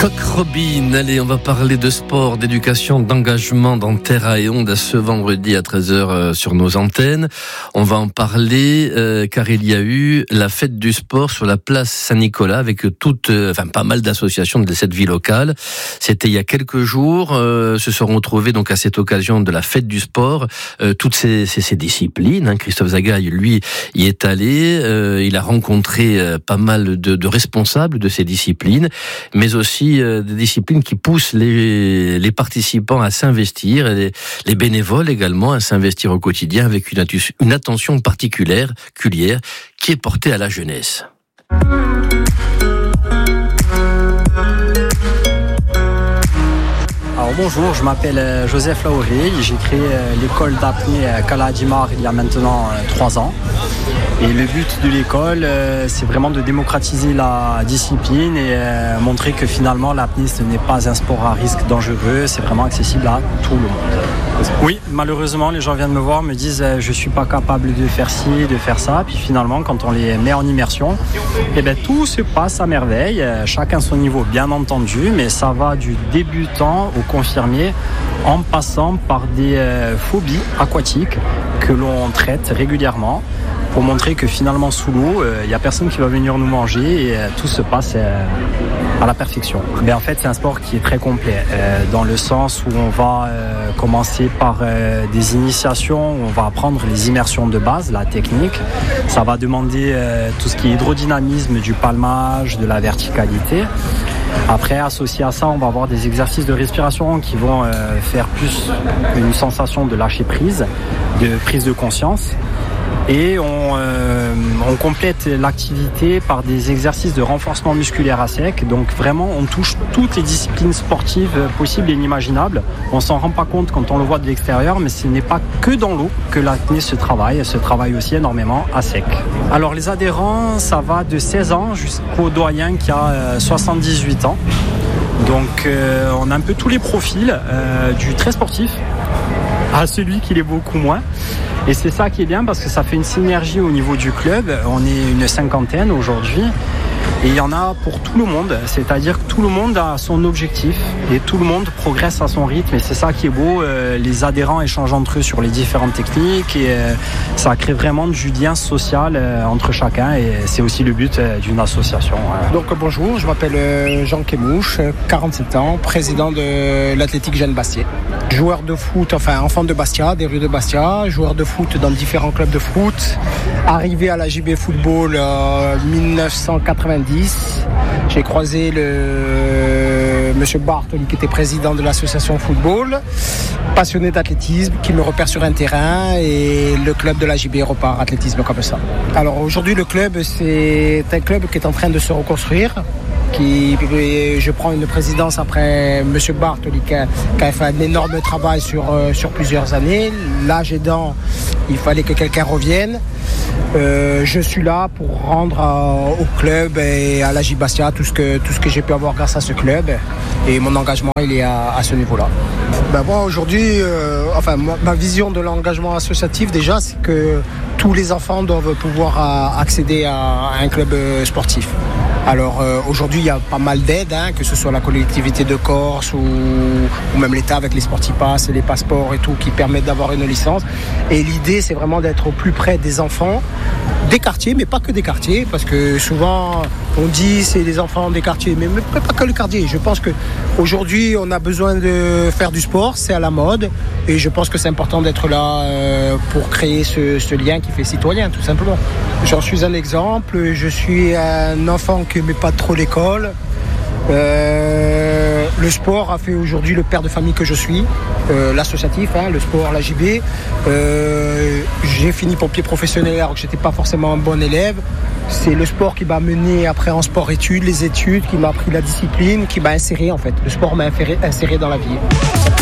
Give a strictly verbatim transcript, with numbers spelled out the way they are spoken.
Coq Robin, allez, on va parler de sport, d'éducation, d'engagement dans Terra et Onde ce vendredi à treize heures sur nos antennes. On va en parler euh, car il y a eu la fête du sport sur la place Saint-Nicolas avec toutes, euh, enfin pas mal d'associations de cette vie locale. C'était il y a quelques jours. Euh, se sont retrouvés donc à cette occasion de la fête du sport euh, toutes ces, ces, ces disciplines. Hein. Christophe Zagaï, lui, y est allé. Euh, il a rencontré euh, pas mal de, de responsables de ces disciplines, mais aussi des disciplines qui poussent les, les participants à s'investir, et les, les bénévoles également à s'investir au quotidien avec une, une attention particulière, culière, qui est portée à la jeunesse. Alors bonjour, je m'appelle Joseph Lauré, j'ai créé l'école d'apnée Cala Adimar il y a maintenant trois ans. Et le but de l'école, c'est vraiment de démocratiser la discipline et montrer que finalement l'apnée, ce n'est pas un sport à risque dangereux, c'est vraiment accessible à tout le monde. Oui, malheureusement, les gens viennent me voir, me disent je ne suis pas capable de faire ci, de faire ça. Puis finalement, quand on les met en immersion, eh bien, tout se passe à merveille, chacun son niveau bien entendu, mais ça va du débutant au confirmé en passant par des phobies aquatiques que l'on traite régulièrement, pour montrer que finalement sous l'eau, il euh, n'y a personne qui va venir nous manger et euh, tout se passe euh, à la perfection. Mais en fait, c'est un sport qui est très complet, euh, dans le sens où on va euh, commencer par euh, des initiations, où on va apprendre les immersions de base, la technique. Ça va demander euh, tout ce qui est hydrodynamisme, du palmage, de la verticalité. Après, associé à ça, on va avoir des exercices de respiration qui vont euh, faire plus une sensation de lâcher prise, de prise de conscience. Et on, euh, on complète l'activité par des exercices de renforcement musculaire à sec. Donc vraiment, on touche toutes les disciplines sportives possibles et inimaginables. On s'en rend pas compte quand on le voit de l'extérieur, mais ce n'est pas que dans l'eau que l'apnée se travaille. Elle se travaille aussi énormément à sec. Alors les adhérents, ça va de seize ans jusqu'au doyen qui a euh, soixante-dix-huit ans. Donc euh, on a un peu tous les profils, euh, du très sportif à celui qui l'est beaucoup moins. Et c'est ça qui est bien parce que ça fait une synergie au niveau du club. On est une cinquantaine aujourd'hui et il y en a pour tout le monde. C'est-à-dire que tout le monde a son objectif et tout le monde progresse à son rythme. Et c'est ça qui est beau. Les adhérents échangent entre eux sur les différentes techniques et ça crée vraiment du lien social entre chacun. Et c'est aussi le but d'une association. Donc bonjour, je m'appelle Jean Kémouche, quarante-sept ans, président de l'Athlétique Jeanne Bastier. Joueur de foot, enfin enfant de Bastia, des rues de Bastia, joueur de foot dans différents clubs de foot. Arrivé à la J B Football en dix-neuf cent quatre-vingt-dix, j'ai croisé le monsieur Bartoli qui était président de l'association football, passionné d'athlétisme, qui me repère sur un terrain et le club de la J B repart athlétisme comme ça. Alors aujourd'hui le club, c'est un club qui est en train de se reconstruire. Qui, je prends une présidence après monsieur Bartoli qui a, qui a fait un énorme travail sur, sur plusieurs années. L'âge aidant, il fallait que quelqu'un revienne. Euh, je suis là pour rendre à, au club et à la J Bastia tout ce que, tout ce que j'ai pu avoir grâce à ce club. Et mon engagement, il est à, à ce niveau-là. Ben moi, aujourd'hui, euh, enfin, ma, ma vision de l'engagement associatif, déjà, c'est que tous les enfants doivent pouvoir à, accéder à, à un club sportif. Alors euh, aujourd'hui il y a pas mal d'aides, hein, que ce soit la collectivité de Corse ou, ou même l'État avec les Sportipass et les passeports et tout qui permettent d'avoir une licence. Et l'idée c'est vraiment d'être au plus près des enfants, des quartiers, mais pas que des quartiers, parce que souvent on dit c'est les enfants des quartiers, mais, mais pas que le quartier. Je pense qu'aujourd'hui on a besoin de faire du sport, c'est à la mode, et je pense que c'est important d'être là euh, pour créer ce, ce lien qui fait citoyen, tout simplement. J'en suis un exemple, je suis un enfant qui n'aimait pas trop l'école. Euh, le sport a fait aujourd'hui le père de famille que je suis, euh, l'associatif, hein, le sport, la J B. Euh, j'ai fini pompier professionnel alors que j'étais pas forcément un bon élève. C'est le sport qui m'a mené après en sport-études, les études, qui m'a appris la discipline, qui m'a inséré en fait. Le sport m'a inséré, inséré dans la vie.